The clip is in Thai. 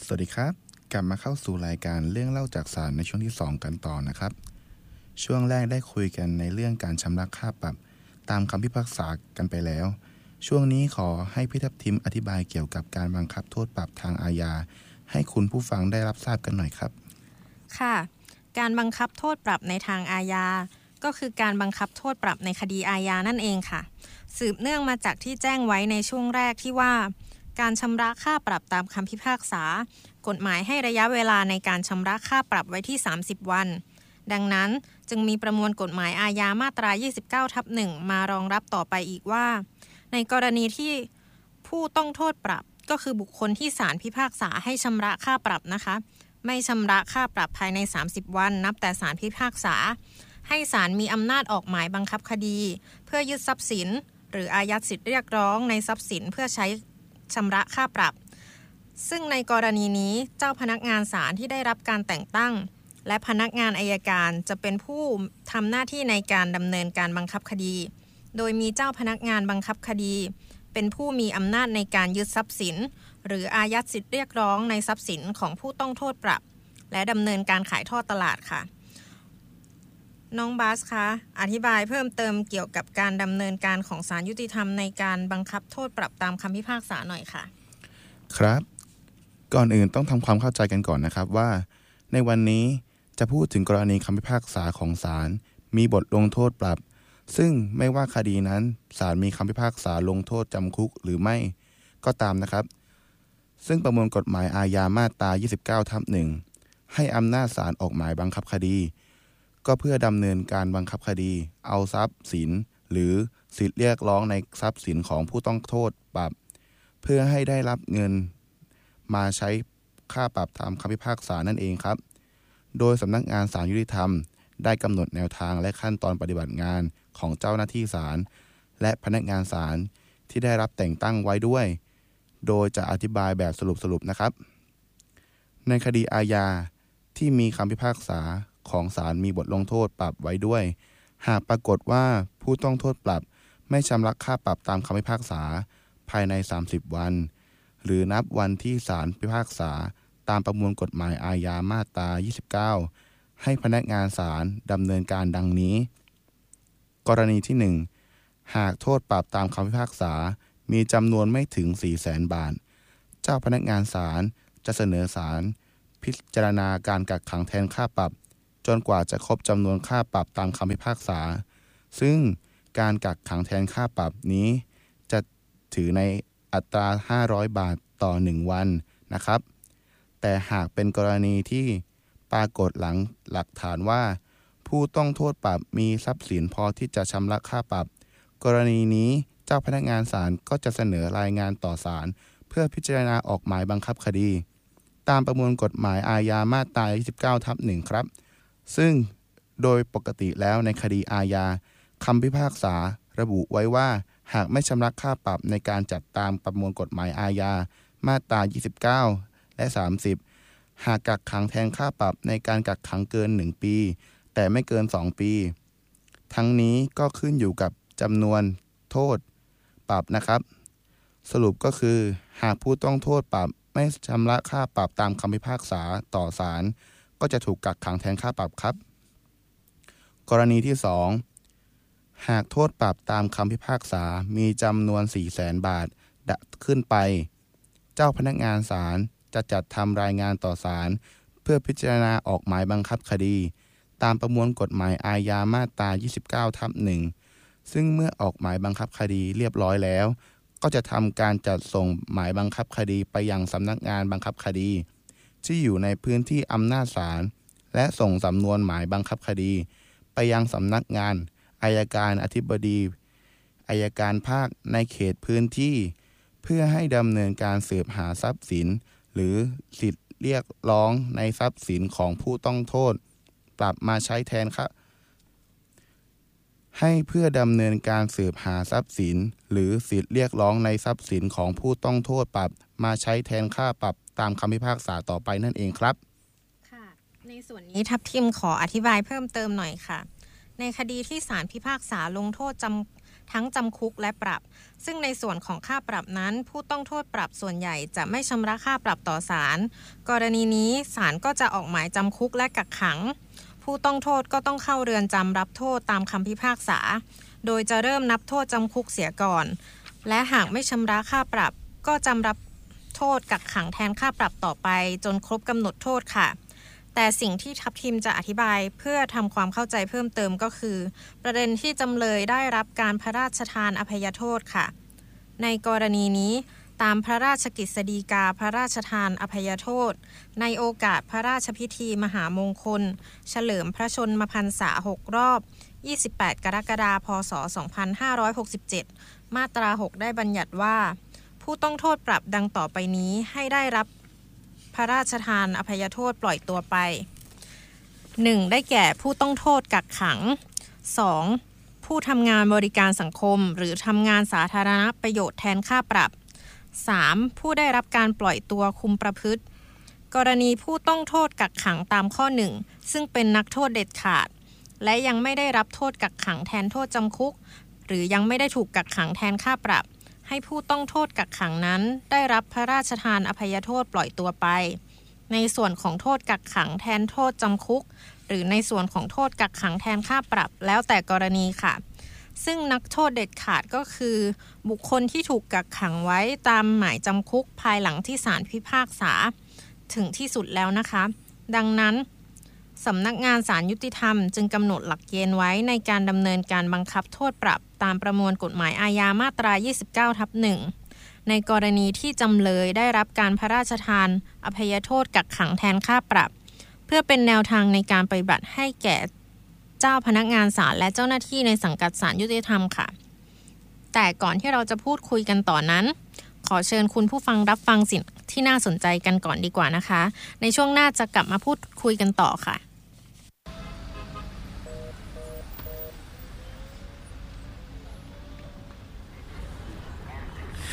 สวัสดีครับกลับมาเข้าสู่รายการเรื่องเล่าจากศาลในช่วงที่2กันต่อนะครับช่วงแรกได้คุยกันในเรื่องการชำระค่าปรับตามคำพิพากษากันไปแล้วช่วงนี้ขอให้พี่ทัพทิมอธิบายเกี่ยวกับการบังคับโทษปรับทางอาญาให้คุณผู้ฟังได้รับทราบกันหน่อยครับค่ะการบังคับโทษปรับในทางอาญาก็คือการบังคับโทษปรับในคดีอาญานั่นเองค่ะสืบเนื่องมาจากที่แจ้งไว้ในช่วงแรกที่ว่าการชำระค่าปรับตามคำพิพากษากฎหมายให้ระยะเวลาในการชำระค่าปรับไว้ที่30วันดังนั้นจึงมีประมวลกฎหมายอาญามาตรา 29/1 มารองรับต่อไปอีกว่าในกรณีที่ผู้ต้องโทษปรับก็คือบุคคลที่ศาลพิพากษาให้ชำระค่าปรับนะคะไม่ชำระค่าปรับภายใน30วันนับแต่ศาลพิพากษาให้ศาลมีอำนาจออกหมายบังคับคดีเพื่อยึดทรัพย์สินหรืออายัดสิทธิเรียกร้องในทรัพย์สินเพื่อใช้ชำระค่าปรับซึ่งในกรณีนี้เจ้าพนักงานศาลที่ได้รับการแต่งตั้งและพนักงานอัยการจะเป็นผู้ทำหน้าที่ในการดำเนินการบังคับคดีโดยมีเจ้าพนักงานบังคับคดีเป็นผู้มีอำนาจในการยึดทรัพย์สินหรืออายัดสิทธิเรียกร้องในทรัพย์สินของผู้ต้องโทษปรับและดำเนินการขายทอดตลาดค่ะน้องบาสคะอธิบายเพิ่มเติมเกี่ยวกับการดำเนินการของศาลยุติธรรมในการบังคับโทษปรับตามคำพิพากษาหน่อยค่ะครับก่อนอื่นต้องทำความเข้าใจกันก่อนนะครับว่าในวันนี้จะพูดถึงกรณีคำพิพากษาของศาลมีบทลงโทษปรับซึ่งไม่ว่าคดีนั้นศาลมีคำพิพากษาลงโทษจำคุกหรือไม่ก็ตามนะครับซึ่งประมวลกฎหมายอาญามาตรา 29/1 ให้อำนาจศาลออกหมายบังคับคดีก็เพื่อดำเนินการบังคับคดีเอาทรัพย์สินหรือสิทธิเรียกร้องในทรัพย์สินของผู้ต้องโทษปรับเพื่อให้ได้รับเงินมาใช้ค่าปรับตามคำพิพากษานั่นเองครับโดยสำนักงานศาลยุติธรรมได้กำหนดแนวทางและขั้นตอนปฏิบัติงานของเจ้าหน้าที่ศาลและพนักงานศาลที่ได้รับแต่งตั้งไว้ด้วยโดยจะอธิบายแบบสรุปนะครับในคดีอาญาที่มีคำพิพากษาของศาลมีบทลงโทษปรับไว้ด้วยหากปรากฏว่าผู้ต้องโทษปรับไม่ชำระค่าปรับตามคำพิพากษาภายใน30วันหรือนับวันที่ศาลพิพากษาตามประมวลกฎหมายอาญามาตรา 29ให้พนักงานศาลดำเนินการดังนี้กรณีที่ 1 หากโทษปรับตามคำพิพากษามีจำนวนไม่ถึง 400,000 บาทเจ้าพนักงานศาลจะเสนอศาลพิจารณาการกักขังแทนค่าปรับจนกว่าจะครบจำนวนค่าปรับตามคำพิพากษาซึ่งการกักขังแทนค่าปรับนี้จะถือในอัตรา500 บาทต่อ1วันนะครับแต่หากเป็นกรณีที่ปรากฏหลักฐานว่าผู้ต้องโทษปรับมีทรัพย์สินพอที่จะชำระค่าปรับกรณีนี้เจ้าพนักงานศาลก็จะเสนอรายงานต่อศาลเพื่อพิจารณาออกหมายบังคับคดีตามประมวลกฎหมายอาญามาตรา 29/1 ครับซึ่งโดยปกติแล้วในคดีอาญาคำพิพากษาระบุไว้ว่าหากไม่ชำระค่าปรับในการจัดตามประมวลกฎหมายอาญามาตรา 29 และ 30 หากกักขังแทนค่าปรับในการกักขังเกิน1ปีแต่ไม่เกิน2ปีทั้งนี้ก็ขึ้นอยู่กับจำนวนโทษปรับนะครับสรุปก็คือหากผู้ต้องโทษปรับไม่ชำระค่าปรับตามคำพิพากษาต่อศาลก็จะถูกกักขังแทนค่าปรับครับกรณีที่ 2 หากโทษปรับตามคำพิพากษามีจำนวน 400,000 บาทขึ้นไปเจ้าพนักงานศาลจะจัดทำรายงานต่อศาลเพื่อพิจารณาออกหมายบังคับคดีตามประมวลกฎหมายอาญามาตรา 29/1 ซึ่งเมื่อออกหมายบังคับคดีเรียบร้อยแล้วก็จะทำการจัดส่งหมายบังคับคดีไปยังสำนักงานบังคับคดีที่อยู่ในพื้นที่อำนาจศาลและส่งสำนวนหมายบังคับคดีไปยังสำนักงานอัยการอธิบดีอัยการภาคในเขตพื้นที่เพื่อให้ดำเนินการสืบหาทรัพย์สินหรือสิทธิเรียกร้องในทรัพย์สินของผู้ต้องโทษปรับมาใช้แทนครับให้เพื่อดำเนินการสืบหาทรัพย์สินหรือสิทธิเรียกร้องในทรัพย์สินของผู้ต้องโทษปรับมาใช้แทนค่าปรับตามคำพิพากษาต่อไปนั่นเองครับค่ะในส่วนนี้ทัพทิมขออธิบายเพิ่มเติมหน่อยค่ะในคดีที่ศาลพิพากษาลงโทษทั้งจำคุกและปรับซึ่งในส่วนของค่าปรับนั้นผู้ต้องโทษปรับส่วนใหญ่จะไม่ชำระค่าปรับต่อศาลกรณีนี้ศาลก็จะออกหมายจำคุกและกักขังผู้ต้องโทษก็ต้องเข้าเรือนจำรับโทษตามคำพิพากษาโดยจะเริ่มนับโทษจำคุกเสียก่อนและหากไม่ชำระค่าปรับก็จำรับโทษกักขังแทนค่าปรับต่อไปจนครบกำหนดโทษค่ะแต่สิ่งที่ทัพทิมจะอธิบายเพื่อทำความเข้าใจเพิ่มเติมก็คือประเด็นที่จำเลยได้รับการพระราชทานอภัยโทษค่ะในกรณีนี้ตามพระราชกฤษฎีกาพระราชทานอภัยโทษในโอกาสพระราชพิธีมหามงคลเฉลิมพระชนมพรรษา6 รอบ28 กรกฎาคม พ.ศ. 2567 มาตรา 6 ได้บัญญัติว่าผู้ต้องโทษปรับดังต่อไปนี้ให้ได้รับพระราชทานอภัยโทษปล่อยตัวไป 1. ได้แก่ผู้ต้องโทษกักขัง 2. ผู้ทำงานบริการสังคมหรือทำงานสาธารณประโยชน์แทนค่าปรับ 3. ผู้ได้รับการปล่อยตัวคุมประพฤติกรณีผู้ต้องโทษกักขังตามข้อ 1 ซึ่งเป็นนักโทษเด็ดขาดและยังไม่ได้รับโทษกักขังแทนโทษจำคุกหรือยังไม่ได้ถูกกักขังแทนค่าปรับให้ผู้ต้องโทษกักขังนั้นได้รับพระราชทานอภัยโทษปล่อยตัวไปในส่วนของโทษกักขังแทนโทษจำคุกหรือในส่วนของโทษกักขังแทนค่าปรับแล้วแต่กรณีค่ะซึ่งนักโทษเด็ดขาดก็คือบุคคลที่ถูกกักขังไว้ตามหมายจำคุกภายหลังที่ศาลพิพากษาถึงที่สุดแล้วนะคะดังนั้นสำนักงานศาลยุติธรรมจึงกำหนดหลักเกณฑ์ไว้ในการดำเนินการบังคับโทษปรับตามประมวลกฎหมายอาญามาตรา 29/1 ในกรณีที่จำเลยได้รับการพระราชทานอภัยโทษกักขังแทนค่าปรับเพื่อเป็นแนวทางในการปฏิบัติให้แก่เจ้าพนักงานศาลและเจ้าหน้าที่ในสังกัดศาลยุติธรรมค่ะแต่ก่อนที่เราจะพูดคุยกันต่อนั้นขอเชิญคุณผู้ฟังรับฟังสิ่งที่น่าสนใจกันก่อนดีกว่านะคะในช่วงหน้าจะกลับมาพูดคุยกันต่อค่ะ